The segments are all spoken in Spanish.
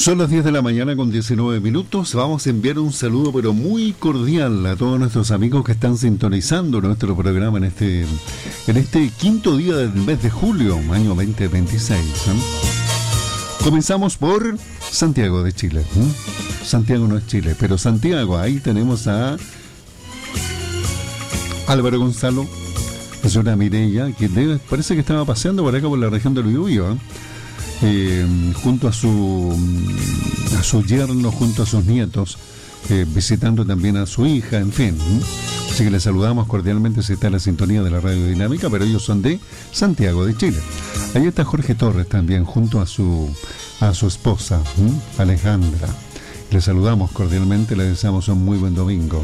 Son las 10 de la mañana con 19 minutos. Vamos a enviar un saludo pero muy cordial a todos nuestros amigos que están sintonizando nuestro programa en este quinto día del mes de julio, año 2026. Comenzamos por Santiago de Chile. Santiago no es Chile, pero Santiago, ahí tenemos a Álvaro Gonzalo, la señora Mireya, que parece que estaba paseando por acá por la región del Biobío, junto a su yerno, junto a sus nietos, visitando también a su hija, en fin. Así que les saludamos cordialmente si está en la sintonía de la Radio Dinámica, pero ellos son de Santiago de Chile. Ahí está Jorge Torres también, junto a su esposa, Alejandra. Les saludamos cordialmente, les deseamos un muy buen domingo.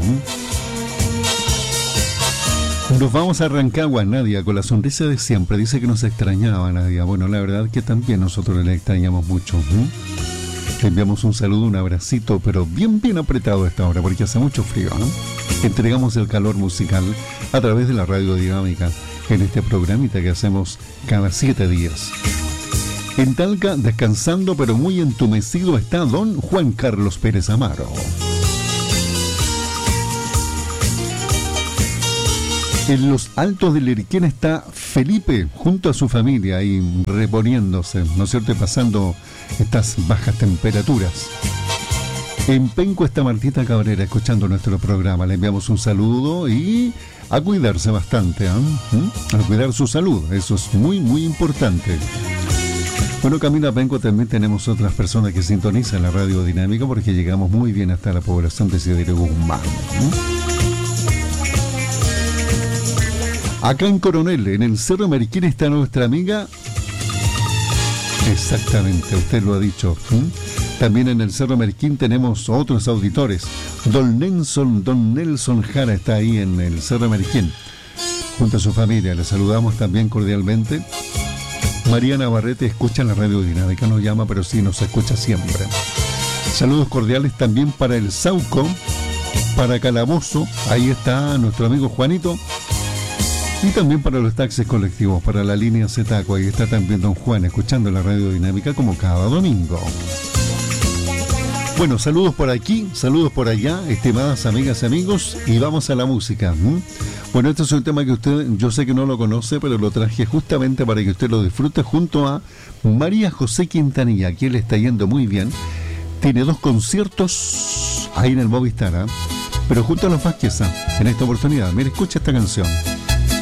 Nos vamos a Rancagua, Nadia, con la sonrisa de siempre. Dice que nos extrañaba, Nadia. Bueno, la verdad que también nosotros le extrañamos mucho. Le enviamos un saludo, un abracito, pero bien apretado a esta hora, porque hace mucho frío, ¿no? Entregamos el calor musical a través de la Radio Dinámica en este programita que hacemos cada 7 días. En Talca, descansando pero muy entumecido, está don Juan Carlos Pérez Amaro. En los Altos del Leriquén está Felipe junto a su familia ahí reponiéndose, ¿no es cierto?, pasando estas bajas temperaturas. En Penco está Martita Cabrera escuchando nuestro programa. Le enviamos un saludo y a cuidarse bastante, a cuidar su salud, eso es muy importante. Bueno, camino a Penco también tenemos otras personas que sintonizan la Radio Dinámica porque llegamos muy bien hasta la población de Isidro Guzmán. Acá en Coronel, en el Cerro Merquín, está nuestra amiga. Exactamente, usted lo ha dicho. También en el Cerro Merquín tenemos otros auditores. Don Nelson Jara está ahí en el Cerro Merquín, junto a su familia. Le saludamos también cordialmente. Mariana Barrete escucha la Radio Dinámica, no llama, pero sí nos escucha siempre. Saludos cordiales también para el Sauco, para Calabozo, ahí está nuestro amigo Juanito. Y también para los taxis colectivos, para la línea Zetaco, ahí está también don Juan, escuchando la Radio Dinámica como cada domingo. Bueno, saludos por aquí, saludos por allá, estimadas amigas y amigos, y vamos a la música. Bueno, este es un tema que usted, yo sé que no lo conoce, pero lo traje justamente para que usted lo disfrute junto a María José Quintanilla, que le está yendo muy bien. Tiene 2 conciertos ahí en el Movistar, pero junto a los Vázquez en esta oportunidad. Mire, escucha esta canción.